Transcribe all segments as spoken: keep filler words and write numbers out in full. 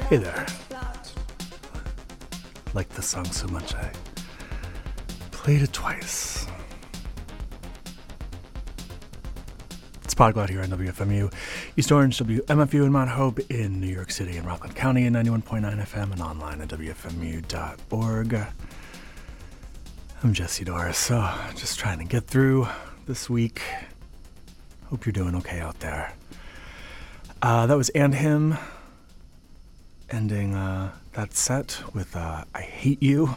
Hey there. Like this song so much I played it twice. It's Podglot here on W F M U, East Orange, W M F U in Mount Hope in New York City and Rockland County at ninety-one point nine F M and online at W F M U dot org. I'm Jesse Doris, so just trying to get through this week. Hope you're doing okay out there. Uh, that was And Him, ending uh, that set with uh, I Hate You.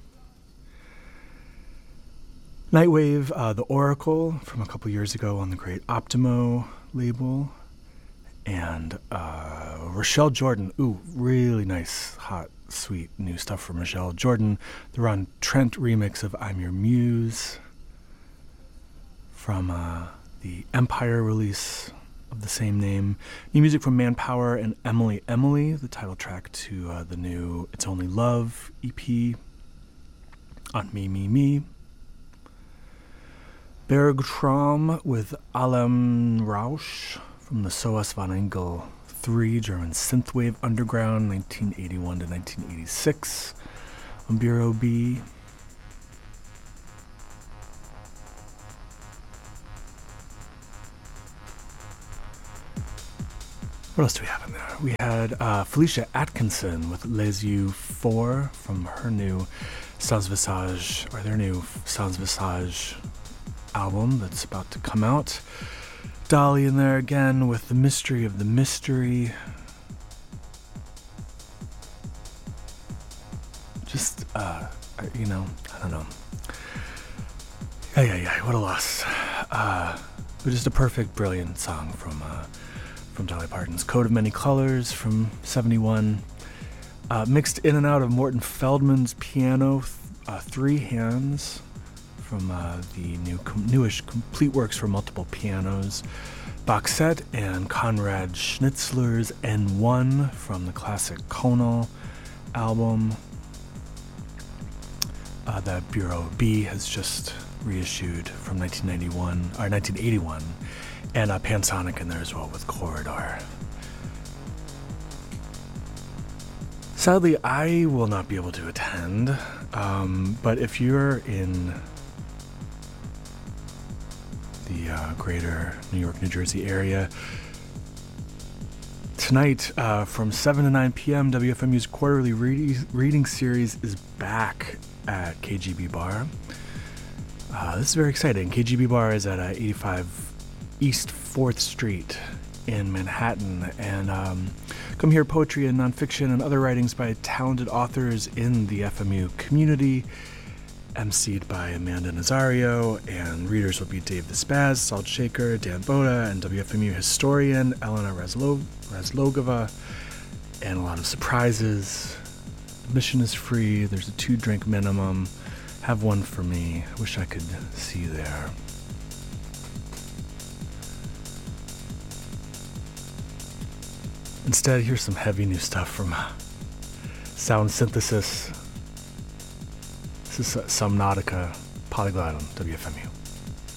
Nightwave, uh, The Oracle from a couple years ago on the great Optimo label. And uh, Rochelle Jordan. Ooh, really nice, hot, sweet new stuff from Rochelle Jordan. The Ron Trent remix of I'm Your Muse from uh, the Empire release of the same name. New music from Manpower and Emily Emily, the title track to uh, the new It's Only Love E P on Me, Me, Me. Bergtraum with Alarm Rausch from the Soas von Engel three, German synthwave underground, nineteen eighty-one to nineteen eighty-six on Bureau B. What else do we have in there? We had uh, Felicia Atkinson with Les Yeux four from her new Sans Visage, or their new Sans Visage album that's about to come out. Dolly in there again with The Mystery of the Mystery. Just, uh, you know, I don't know. Yeah, yeah, yeah, what a loss. Uh, but just a perfect, brilliant song from uh, from Dolly Parton's Coat of Many Colors from seventy-one. Uh, mixed in and out of Morton Feldman's piano, th- uh, Three Hands, from uh, the new com- newish Complete Works for Multiple Pianos box set, and Konrad Schnitzler's N one from the classic Konal album uh, that Bureau B has just reissued from nineteen ninety-one or nineteen eighty-one, and uh, Pansonic in there as well with Corridor. Sadly, I will not be able to attend, um, but if you're in the uh, greater New York, New Jersey area, tonight uh, from seven to nine p.m., W F M U's quarterly re- reading series is back at K G B Bar. Uh, this is very exciting. K G B Bar is at uh, eighty-five East fourth Street in Manhattan, and um, come hear poetry and nonfiction and other writings by talented authors in the F M U community, emceed by Amanda Nazario, and readers will be Dave the Spaz, Salt Shaker, Dan Boda, and W F M U historian Elena Razlo- Razlogova, and a lot of surprises. Admission is free. There's a two-drink minimum. Have one for me. Wish I could see you there. Instead, here's some heavy new stuff from Sound Synthesis. This is Somnautica, Polyglot on W F M U.